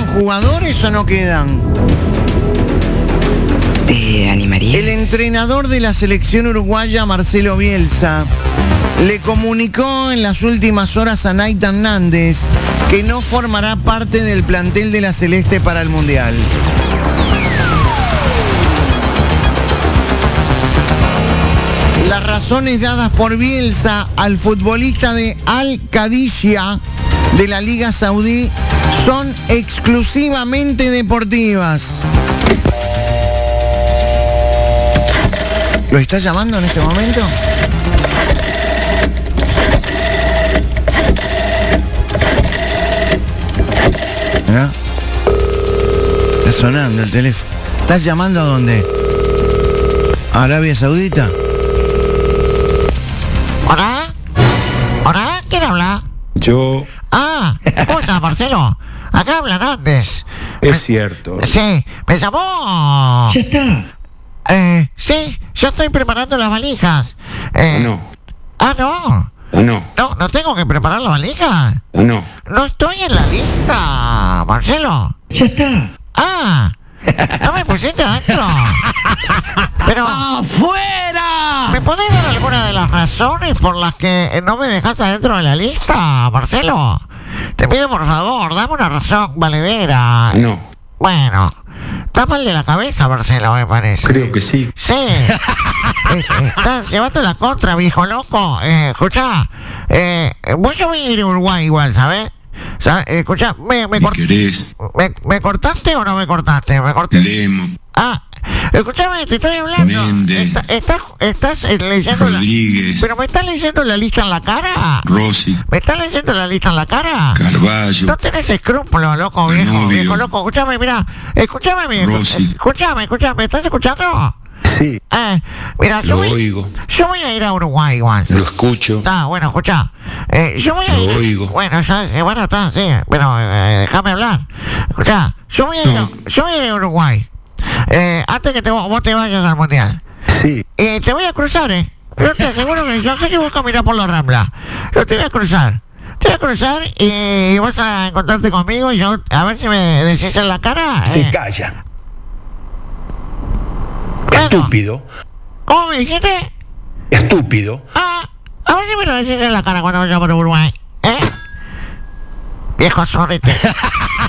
jugadores o no quedan? ¿Te animarías? El entrenador de la selección uruguaya, Marcelo Bielsa, le comunicó en las últimas horas a Nathan Nández que no formará parte del plantel de la Celeste para el Mundial. Las razones dadas por Bielsa al futbolista de Al-Qadisiyah de la Liga Saudí son exclusivamente deportivas. ¿Lo está llamando en este momento? ¿No? Está sonando el teléfono. ¿Estás llamando a dónde? ¿A Arabia Saudita? ¿Hola? ¿Hola? ¿Quién habla? Yo... Ah, ¿cómo estás, Marcelo? Acá habla Nández. Es cierto. Sí, me llamó... Ya está. Sí, yo estoy preparando las valijas. No. Ah, no. No. No tengo que preparar la valija. No. No estoy en la lista, Marcelo. Ya está. Ah, no me pusiste adentro. Pero... ¡Afuera! ¿Me podés dar alguna de las razones por las que no me dejas adentro de la lista, Marcelo? Te pido por favor, dame una razón valedera. No. Bueno, está mal de la cabeza, Marcelo, me parece. Creo que sí. Sí. Estás llevando la contra, viejo loco. Escuchá, yo voy a ir a Uruguay igual, ¿sabes? Escuchá, ¿me cortaste o no me cortaste? Lemo. Ah, escúchame, te estoy hablando. Méndez. Estás leyendo Rodríguez. ¿Pero me estás leyendo la lista en la cara? Rossi. ¿Me estás leyendo la lista en la cara? Carballo. No tenés escrúpulos, loco, viejo Danubio. loco. Escúchame, mira. Escúchame bien. Rossi. Escúchame. ¿Me estás escuchando? Sí. Mira, Lo oigo. Yo voy a ir a Uruguay igual. Lo escucho. Está, bueno, escuchá. Yo voy a Lo ir. oigo. Bueno, ya, bueno, está, sí. Pero déjame hablar. Escuchá, yo voy a ir a Uruguay. Antes que vos te vayas al mundial. Sí. Te voy a cruzar, Yo te aseguro que yo sé que vos caminás por la Rambla. Yo te voy a cruzar. Te voy a cruzar y vas a encontrarte conmigo y yo, a ver si me decís en la cara. Se calla. Bueno, Estúpido. ¿cómo me dijiste? Estúpido. A ver si me lo decís en la cara cuando vaya por Uruguay. Viejo sorete.